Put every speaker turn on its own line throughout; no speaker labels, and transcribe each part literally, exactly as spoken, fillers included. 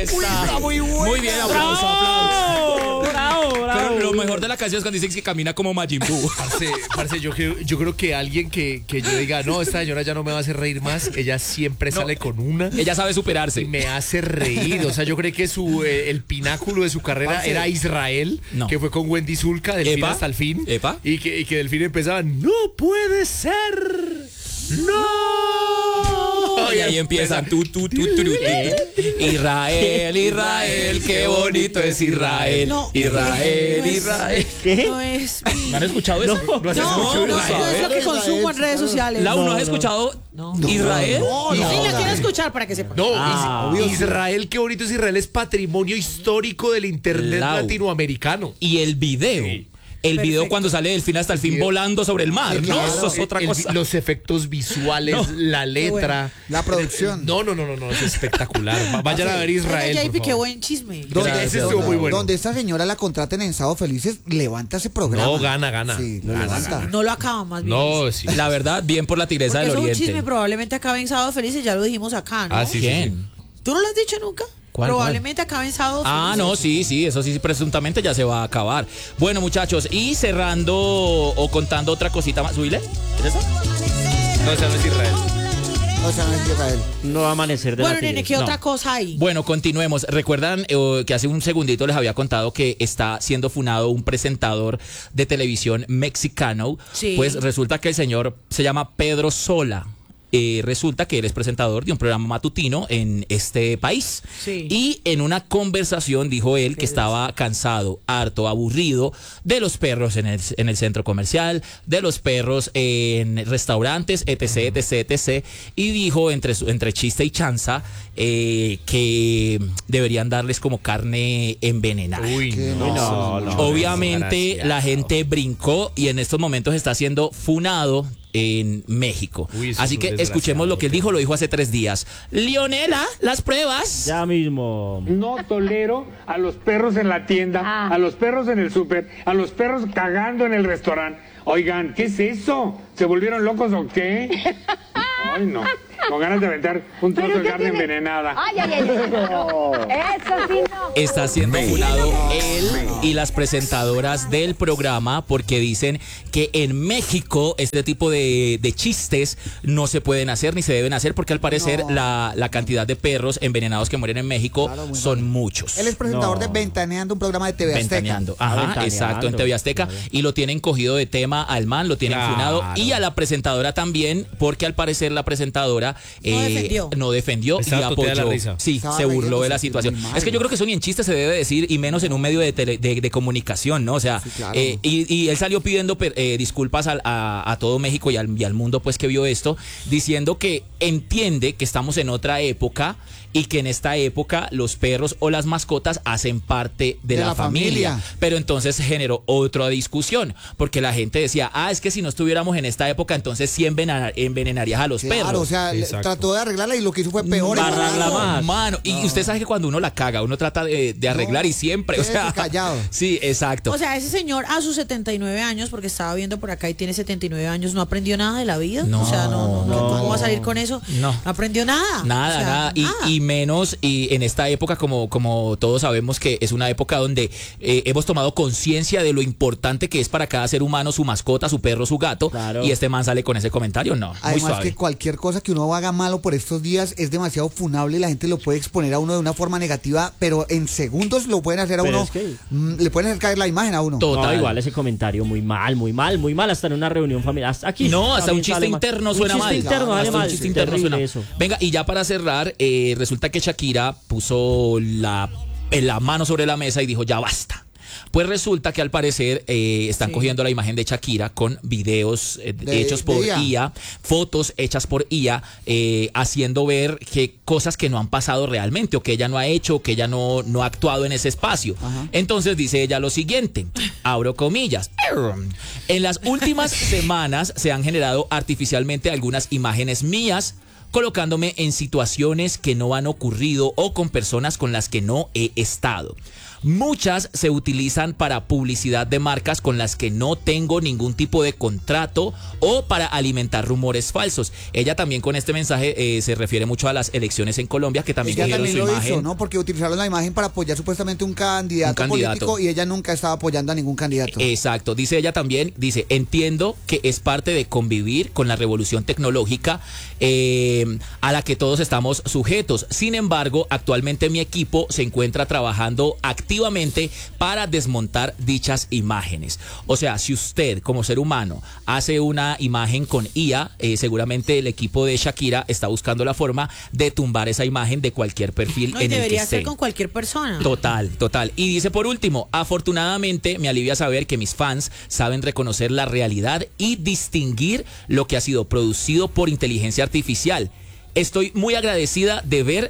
Está muy bueno.
Muy bien, aplauso, aplauso.
Bravo, bravo.
Pero lo mejor de la canción es cuando dicen que camina como Majin Buu.
Parce, parce, yo, creo, yo creo que alguien que, que yo diga, no, esta señora ya no me va a hacer reír más, ella siempre
No.
sale con una.
Ella sabe superarse.
Y me hace reír. O sea, yo creo que su, eh, el pináculo de su carrera
Parce.
era Israel,
No.
que fue con Wendy Zulka, del fin
Epa.
hasta el fin.
Epa.
Y que, y que del fin empezaba, no puede ser. ¡No!
Y ahí empiezan tu, tu, tu, tu, tu, tu. Israel, Israel, qué bonito es Israel.
No.
Israel,
No es-
Israel.
¿Qué?
No es.
¿No han escuchado eso?
No, no has
No,
escuchado
no,
Israel.
no es lo que consumo en redes sociales.
Lau, ¿no
No,
has
no.
escuchado
No.
Israel?
No,
Sí,
no,
la
no.
quiero escuchar para que sepa.
No,
Ah,
Is-
obvio,
Israel, qué bonito es Israel, es patrimonio histórico del internet
Lau.
latinoamericano.
Y el video.
Sí.
El video
Perfecto.
cuando sale del fin hasta el fin
Sí.
volando sobre el mar. No,
Claro,
eso es otra
el-
cosa.
Los efectos visuales,
No.
la letra.
La producción.
No, no, no, no, no, es espectacular. Va- Vayan a ver Israel.
J P,
por
qué
favor.
buen chisme.
Donde
Gracias,
ese estuvo muy bueno.
Donde esta señora la contraten en Sábado Felices, levanta ese programa.
No, gana, gana.
Sí, lo
Gana,
levanta.
gana.
No lo acaba más bien.
No, sí.
La verdad, bien por la tigresa
Porque
del
eso es un
Oriente.
chisme, probablemente acabe en Sábado Felices, ya lo dijimos acá, ¿no?
Ah, sí, sí,
¿Quién?
sí.
¿Tú no lo has dicho nunca?
¿Cuál,
Probablemente acabe en Sábado
Ah,
Felices.
no, sí, sí, eso sí, presuntamente ya se va a acabar. Bueno, muchachos, y cerrando o contando otra cosita más. ¿Subile? ¿Es esa?
No, esa no es Israel.
O sea, no es Israel.
No va a amanecer de
Bueno,
la
nene,
tigresa.
¿qué otra cosa hay?
Bueno, continuemos. Recuerdan eh, que hace un segundito les había contado que está siendo funado un presentador de televisión mexicano.
Sí.
Pues resulta que el señor se llama Pedro Sola. Eh, resulta que él es presentador de un programa matutino en este país.
Sí.
Y en una conversación dijo él que estaba cansado, harto, aburrido de los perros en el, en el centro comercial, de los perros en restaurantes, etc, etc, etc. Y dijo entre, su- entre chiste y chanza eh, que deberían darles como carne envenenada.
Uy, no.
no, no.
Obviamente
Desgraciado.
la gente brincó y en estos momentos está siendo funado en México.
Uy, eso
Así
es un
que
desgraciado,
escuchemos lo que él
loco.
dijo, lo dijo hace tres días. Leonela, las pruebas.
Ya mismo.
No tolero a los perros en la tienda, a los perros en el súper, a los perros cagando en el restaurante. Oigan, ¿qué es eso? ¿Se volvieron locos o qué? Ay, no. Con ganas de aventar un trozo de carne envenenada.
Ay, ay, ay. Eso sí no.
Está siendo funado él y las presentadoras del programa porque dicen que en México este tipo de, de chistes no se pueden hacer ni se deben hacer porque al parecer
No.
la, la cantidad de perros envenenados que mueren en México
Claro, muy
son
mal.
muchos.
Él es presentador
No.
de Ventaneando, un programa de T V Azteca.
Ventaneando.
Ah,
Ajá,
Ventaneando.
exacto, en T V Azteca. Y lo tienen cogido de tema al man, lo tienen
Claro.
funado. Y a la presentadora también, porque al parecer la presentadora
No defendió.
no defendió y
Estaba tuteada de la
apoyó.
risa.
Sí,
Estaba
se burló de la
riéndose,
situación.
muy mal.
Es que yo creo que eso ni en chiste se debe decir, y menos en un medio de, tele- de, de comunicación, ¿no? O sea,
Sí, claro.
eh, y, y él salió pidiendo per- eh, disculpas al- a, a todo México y al, y al mundo, pues, que vio esto, diciendo que entiende que estamos en otra época y que en esta época los perros o las mascotas hacen parte de,
De
la,
la
familia.
familia.
Pero entonces generó otra discusión, porque la gente decía, ah, es que si no estuviéramos en esta época, entonces sí envenenar- envenenarías a los
Claro,
perros.
o sea, le-
Exacto.
trató de arreglarla y lo que hizo fue peor.
Barrarla
embarrarlo.
más.
Mano, y usted sabe que cuando uno la caga, uno trata de, de arreglar y siempre, o
quédese
sea,
callado.
sí, exacto.
O sea, ese señor a sus setenta y nueve años, porque estaba viendo por acá y tiene setenta y nueve años, no aprendió nada de la vida.
No,
o sea, no, no,
no.
¿cómo va a salir con eso?
No.
aprendió nada.
Nada,
O sea,
nada. Y, y menos, y en esta época, como, como todos sabemos que es una época donde eh, hemos tomado conciencia de lo importante que es para cada ser humano su mascota, su perro, su gato.
Claro.
Y este man sale con ese comentario, no, muy
Además
suave.
que cualquier cosa que uno haga malo por estos días es demasiado funable y la gente lo puede exponer a uno de una forma negativa, pero en segundos lo pueden hacer a
Pero
uno,
es que-
mm, le pueden hacer caer la imagen a uno.
Todo.
No,
Total.
igual ese comentario muy mal, muy mal, muy mal, hasta en una reunión familiar. Hasta aquí.
No, hasta
también
un chiste
sale mal.
interno
Un
suena
chiste
mal.
interno
Hasta
sale
un
mal.
chiste interno
Terrible
suena.
eso.
Venga, y ya para cerrar, eh, resulta que Shakira puso la, en la mano sobre la mesa y dijo, ya basta. Pues resulta que al parecer eh, están
Sí.
cogiendo la imagen de Shakira con videos eh,
De-
hechos
de
por
I A.
I A, fotos hechas por I A, eh, haciendo ver que cosas que no han pasado realmente o que ella no ha hecho o que ella no, no ha actuado en ese espacio.
Ajá.
Entonces dice ella lo siguiente, abro comillas, en las últimas semanas se han generado artificialmente algunas imágenes mías colocándome en situaciones que no han ocurrido o con personas con las que no he estado. Muchas se utilizan para publicidad de marcas con las que no tengo ningún tipo de contrato o para alimentar rumores falsos. Ella también con este mensaje eh, se refiere mucho a las elecciones en Colombia, que también
Ella
cogieron
también
su
lo
imagen.
hizo, ¿no? Porque utilizaron la imagen para apoyar supuestamente un candidato,
Un candidato.
político y ella nunca estaba apoyando a ningún candidato.
Exacto, dice ella también, dice, entiendo que es parte de convivir con la revolución tecnológica eh, a la que todos estamos sujetos. Sin embargo, actualmente mi equipo se encuentra trabajando activamente para desmontar dichas imágenes. O sea, si usted como ser humano hace una imagen con I A, eh, seguramente el equipo de Shakira está buscando la forma de tumbar esa imagen de cualquier perfil
No, y
en el que
debería
esté.
ser con cualquier persona.
Total, total. Y dice por último, afortunadamente me alivia saber que mis fans saben reconocer la realidad y distinguir lo que ha sido producido por inteligencia artificial. Estoy muy agradecida de ver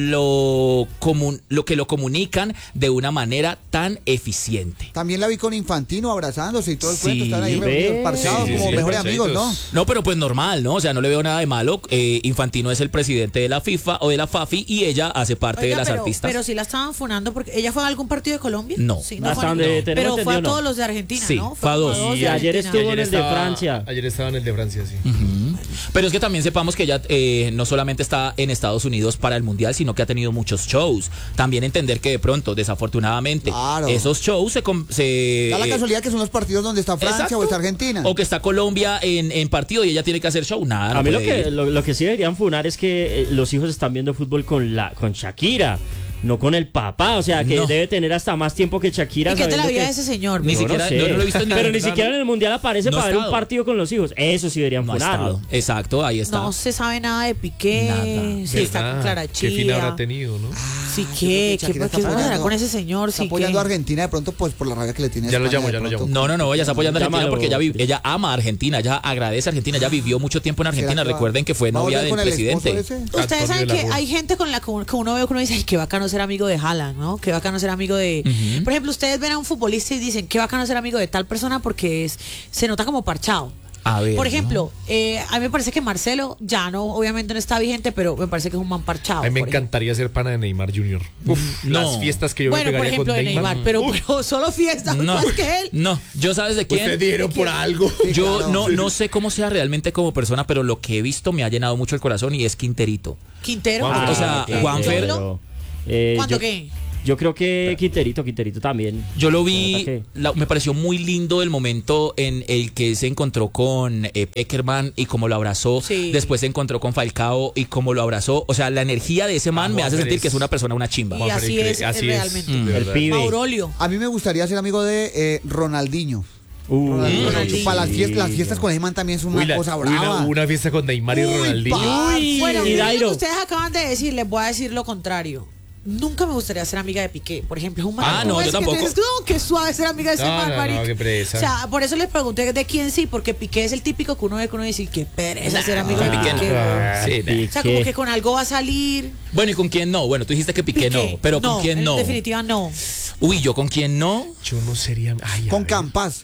lo, comun, lo que lo comunican de una manera tan eficiente.
También la vi con Infantino abrazándose y todo el
Sí,
cuento, están ahí
ve.
reunidos, parchados,
Sí, sí,
como
sí,
mejores
parchaditos.
amigos, ¿no?
No, pero pues normal, ¿no? O sea, no le veo nada de malo. Eh, Infantino es el presidente de la FIFA o de la FAFI y ella hace parte
Oiga,
de las
pero,
artistas.
pero sí la estaban funando porque ella fue a algún partido de Colombia.
No.
Sí,
Hasta
fue a-
donde
no.
tenemos
Pero fue a
entendido, no.
todos los de Argentina,
Sí,
¿no?
fue a
como
dos.
de
Y ayer
Argentina.
estuvo en el de Francia.
Ayer estaba en el de Francia, sí.
Pero es que también sepamos que ella eh, no solamente está en Estados Unidos para el Mundial, sino que ha tenido muchos shows. También entender que de pronto, desafortunadamente,
Claro.
esos shows se... com- se
Da la
eh,
casualidad que son los partidos donde está Francia
exacto.
o está Argentina.
O que está Colombia en, en partido y ella tiene que hacer show. Nada, no
A mí lo
puede
que,
ir.
lo, lo que sí deberían funar es que eh, los hijos están viendo fútbol con la con Shakira, no con el papá. O sea, que
No.
debe tener hasta más tiempo que Shakira.
¿Y qué te la
sabiendo
vida
que-
de ese señor?
Ni
Yo
mijo?
siquiera-
no sé.
yo no lo he visto en
Pero
ningún
ni
lado.
siquiera en el Mundial aparece
No
para
ha
ver un
estado.
partido con los hijos. Eso sí deberían
No ha
funarlo.
estado. Exacto, ahí está.
No se sabe nada de Piqué.
Nada.
Sí, está con
¿Verdad?
Clara
Qué fin habrá
Chía.
tenido, ¿no?
Sí,
Ah, yo creo
¿qué?
que
¿Qué,
Shakira
qué
está
pasará
apoyando-
con ese señor?
Está
Sí,
apoyando
¿qué?
a Argentina de pronto pues por la rabia que le tiene a
Ya lo
España,
llamo,
de
ya lo
pronto.
llamo.
No, no, no, ella está apoyando a Argentina
Llámalo.
porque ella, vi- ella ama a Argentina, ella agradece a Argentina, ella vivió mucho tiempo en Argentina.
¿Será que va-
Recuerden que fue
va a
novia
volver
del
con el esposo
presidente.
ese?
Ustedes
Antonio
saben
de la
que
Rúa.
hay gente con la que uno que uno ve que uno dice, ay, qué bacano ser amigo de Haaland, ¿no? Qué bacano ser amigo de... Por ejemplo, ustedes ven a un futbolista y dicen, qué bacano ser amigo de tal persona porque es se nota como parchado.
A ver,
Por
¿no?
ejemplo, eh, a mí me parece que Marcelo ya no, obviamente no está vigente, pero me parece que es un man parchado.
A mí me
por ejemplo.
encantaría ser pana de Neymar junior Uf,
no.
las fiestas que yo
Bueno,
me
por
pegaría
ejemplo,
con
de Neymar,
Neymar.
pero,
Uf,
pero solo fiestas
No,
más que él.
no, yo sabes de quién.
ustedes dieron por algo.
Yo
claro.
no, no sé cómo sea realmente como persona, pero lo que he visto me ha llenado mucho el corazón y es Quinterito.
Quintero.
Juanfer.
O sea,
eh,
Juanfer-
Yolo.
Eh,
¿Cuánto
yo,
qué?
yo creo que Quinterito, Quinterito también.
Yo lo
¿Verdad
vi,
que?
la- me pareció muy lindo el momento en el que se encontró con eh, Eckerman y cómo lo abrazó.
Sí.
Después se encontró con Falcao y cómo lo abrazó. O sea, la energía de ese man
Ah,
me hace
Juanfer
sentir
es-
que es una persona, una chimba.
Y
Juanfer
así
incre-
es,
así
realmente.
de
El
verdad.
pibe.
Maurolio.
A mí me gustaría ser amigo de eh, Ronaldinho.
Uh,
Ronaldinho.
Ronaldinho.
Para las fiestas, las fiestas con ese man también son una
Uy, la-
cosa
uy, una,
brava.
una fiesta con Neymar y
Uy,
Ronaldinho.
pa-
Uy,
Bueno,
y
miren lo
Dairo.
que ustedes acaban de decir, les voy a decir lo contrario. Nunca me gustaría ser amiga de Piqué. Por ejemplo, es un man.
Ah, no,
¿cómo
yo
es que
tampoco.
tú dices, no, qué suave ser amiga de ese
No,
man,
no, no,
marica?
qué pereza.
O sea, por eso les pregunté de quién sí, porque Piqué es el típico que uno ve que uno dice, qué pereza ser amigo de
Con Piqué no.
Piqué.
Ah,
Sí, nah.
O sea, como que con algo va a salir.
Bueno, ¿y con quién no? Bueno, tú dijiste que Piqué, no, pero ¿con quién
en
no?
definitiva no.
Uy, ¿yo con quién no?
Yo no sería. Ay, a
Con
ver.
Campas.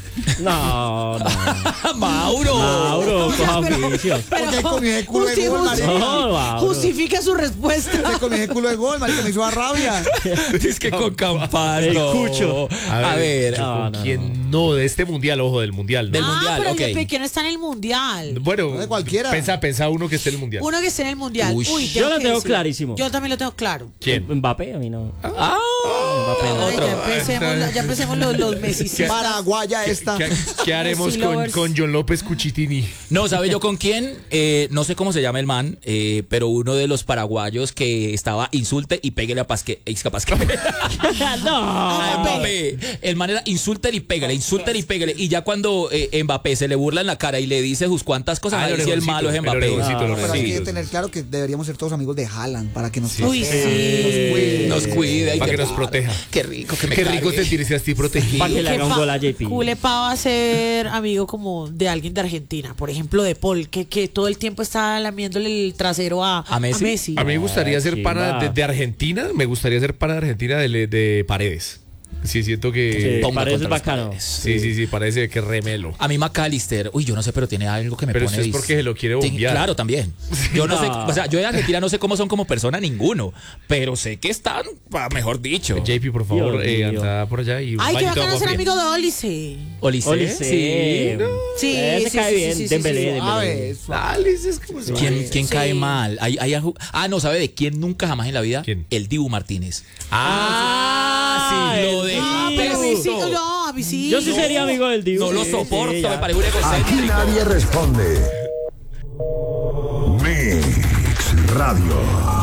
No, no.
Mauro.
Mauro,
O sea,
coja
pero-
oficio.
Porque con mi culo de
justi-
gol,
justi-
marica.
No, Mauro.
justifica su respuesta.
Porque con mi culo de gol, marica, me hizo a rabia.
Es que con Campano.
El cucho.
A ver,
yo
No,
con
no,
quién no. de este mundial, ojo, del mundial. ¿no?
Del
ah,
mundial,
pero
ok.
el Piqué no está en el mundial.
Bueno,
No de cualquiera.
Pensa, pensa uno que esté en el mundial.
Uno que esté en el mundial.
Uy.
Uy,
Yo lo
que
tengo
decir.
clarísimo.
Yo también lo tengo claro.
¿Quién?
Mbappé, a mí no.
Ah,
Mbappé no.
Ay,
otro.
ya empecemos, la- ya empecemos los, los Messi.
Paraguaya esta.
¿Qué, qué haremos
Messi
con,
lovers.
con John López Cuchitini?
No, ¿sabe yo con quién? Eh, no sé cómo se llama el man, eh, pero uno de los paraguayos que estaba insulte y pégale a Pasque. Es capaz que.
no.
A Mbappé. El man era insulter y pégale, insulter y pégale. Y ya cuando eh, Mbappé se le burla en la cara y le dice sus cuantas cosas,
Ah,
ahí
el
sí el
orejoncito,
malo es
el
Mbappé.
orejoncito, el
Pero hay que
orejoncito.
tener claro que deberíamos ser todos amigos de Haaland para que nos
Uy,
proteja,
sí.
nos cuide.
Nos cuide y
Para que
qué-
nos proteja.
Qué rico que me
Qué rico
cargue.
sentirse así protegido.
Para que le
Qué
haga un
fa-
gol a J P.
Culepa va a ser amigo como de alguien de Argentina. Por ejemplo, de Paul, que, que todo el tiempo está lamiéndole el trasero a,
¿A Messi?
A mí me gustaría
Ah,
ser pana
chimba.
de, de Argentina. Me gustaría ser pana de Argentina de, de Paredes. sí siento que...
Sí,
Ponga
parece
contra los
bacano.
paredes.
Sí, sí, sí, parece que remelo.
A mí McAllister, uy, yo no sé, pero tiene algo que me
Pero
pone...
eso es
vis-
porque se lo quiere
Sí,
bombear.
claro, también. Yo no sé,
No.
o sea, yo de Argentina no sé cómo son como persona ninguno, pero sé que están, ah, mejor dicho.
J P, por favor,
Dios
eh,
mío.
anda por allá y un
Ay, qué
bañito de
bacano
agua
ser
fría.
amigo de Olice.
Olice,
Olice.
sí.
Sí,
Ese
sí,
cae
sí,
bien,
sí, sí,
Dembélé,
sí, sí.
Dembélé.
A ver,
Dale, es como se
¿Quién,
va.
quién
Sí.
cae mal? Hay, hay aju- ah, no, ¿sabe de quién nunca jamás en la vida?
¿Quién?
El Dibu Martínez.
Ah,
sí, lo
el
de
Ah, pero a mí sí, no, a mí sí.
Yo sí sería amigo del Dibu.
No lo
sí,
soporto,
sí, ya.
me parece un
Aquí
egocéntrico.
nadie responde. Mix Radio.